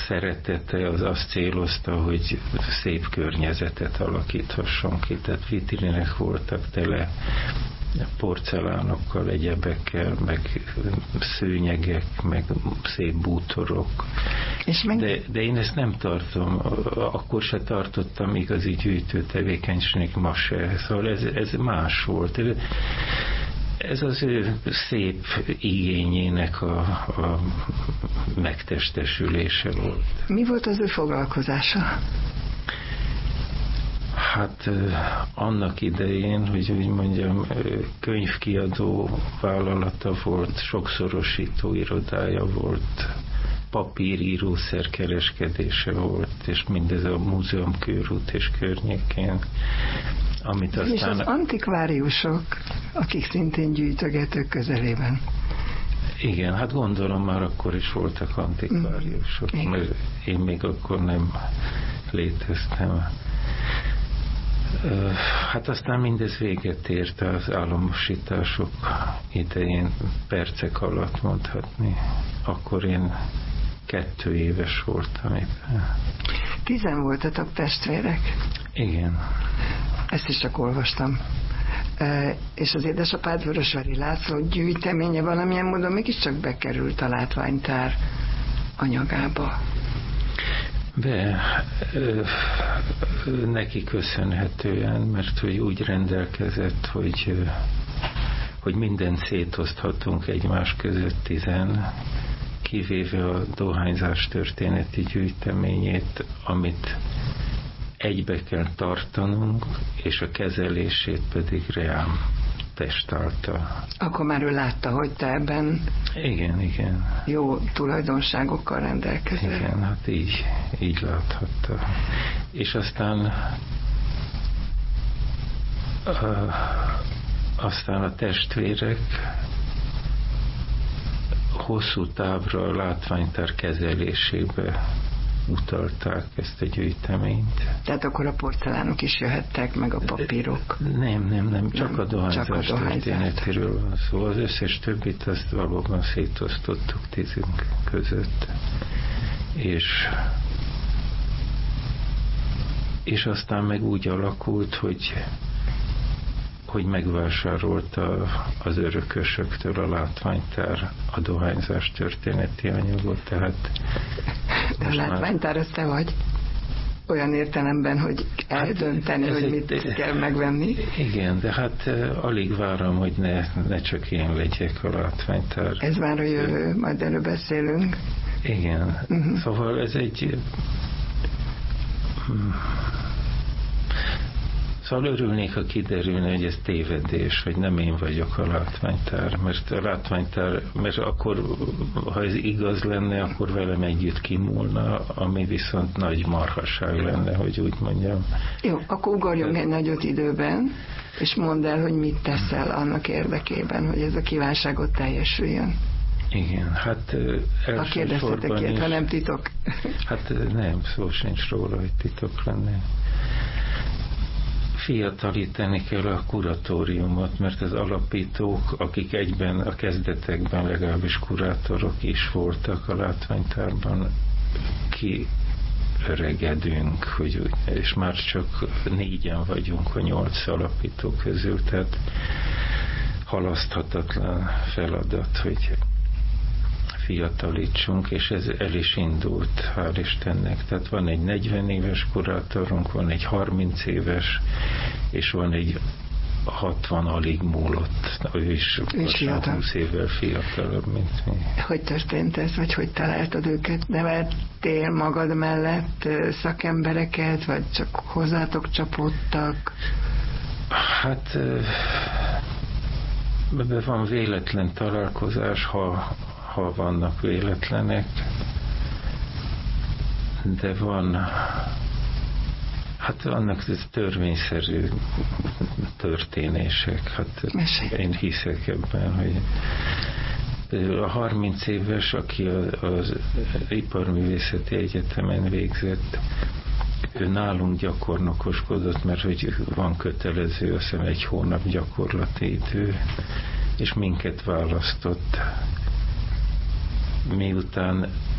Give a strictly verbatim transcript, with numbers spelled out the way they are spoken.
szeretete az azt célozta, hogy szép környezetet alakíthasson ki, tehát vitrinek voltak tele porcelánokkal, egyebekkel, meg szőnyegek, meg szép bútorok. És meg... de, de én ezt nem tartom, akkor se tartottam igazi gyűjtő tevékenység, ma se, szóval ez, ez más volt. Ez az ő szép igényének a, a megtestesülése volt. Mi volt az ő foglalkozása? Hát annak idején, hogy úgy mondjam, könyvkiadó vállalata volt, sokszorosító irodája volt, papírírószer kereskedése volt, és mindez a múzeum körút és környékén. Amit aztán... És az antikváriusok, akik szintén gyűjtögetők közelében. Igen, hát gondolom már akkor is voltak antikváriusok, mm. mert én még akkor nem léteztem. Hát aztán mindez véget ért az államosítások idején, percek alatt mondhatni. Akkor én kettő éves voltam éppen. Tizen voltatok testvérek? Igen. Ezt is csak olvastam. E, és az édesapád Vörösvári László gyűjteménye valamilyen módon mégiscsak bekerült a látványtár anyagába. Be, ö, neki köszönhetően, mert hogy úgy rendelkezett, hogy, hogy mindent szétoszthatunk egymás között tizen, kivéve a dohányzás történeti gyűjteményét, amit egybe kell tartanunk, és a kezelését pedig reám testálta. Akkor már ő látta, hogy te ebben igen, igen. jó tulajdonságokkal rendelkezel. Igen, hát így, így láthatta. És aztán uh, aztán a testvérek hosszú távra a látványtár kezelésébe utalták ezt a gyűjteményt. Tehát akkor a porcelánok is jöhettek, meg a papírok? Nem, nem, nem, csak nem, a dohányzás történetéről van szó. Az összes többit azt valóban szétosztottuk tízünk között. És és aztán meg úgy alakult, hogy hogy megvásárolta az örökösöktől a látványtár a dohányzás történeti anyagot, tehát... De a látványtár az te vagy? Olyan értelemben, hogy eldönteni, hát hogy mit egy, kell megvenni? Igen, de hát uh, alig várom, hogy ne, ne csak én legyek a látványtár. Ez már a jövő, majd erről beszélünk. Igen, uh-huh. Szóval ez egy... Hmm, Szóval örülnék, ha kiderülne, hogy ez tévedés, hogy nem én vagyok a látványtár, mert a látványtár, mert akkor, ha ez igaz lenne, akkor velem együtt kimúlna, ami viszont nagy marhaság lenne, hogy úgy mondjam. Jó, akkor ugorjunk egy nagyot időben, és mondd el, hogy mit teszel annak érdekében, hogy ez a kívánságot teljesüljön. Igen, hát elsősorban ha kérdeztetek ilyet, ha nem titok. Hát nem, szó sincs róla, hogy titok lenne. Fiatalítani kell a kuratóriumot, mert az alapítók, akik egyben a kezdetekben legalábbis kurátorok is voltak a látványtárban, ki öregedünk, hogy, és már csak négyen vagyunk a nyolc alapító közül, tehát halaszthatatlan feladat, hogy fiatalítsunk, és ez el is indult, hál' Istennek. Tehát van egy negyven éves kurátorunk, van egy harminc éves, és van egy hatvan alig múlott. Ő is húsz évvel fiatalabb, mint mi. Hogy történt ez, vagy hogy találtad őket? Nevettél magad mellett szakembereket, vagy csak hozzátok csapódtak? Hát ebben van véletlen találkozás, ha ha vannak véletlenek, de van, hát vannak törvényszerű történések. Hát én hiszek ebben, hogy a harminc éves, aki az Iparművészeti Egyetemen végzett, ő nálunk gyakornokoskodott, mert hogy van kötelező, azt hiszem egy hónap gyakorlati idő, és minket választott. Miután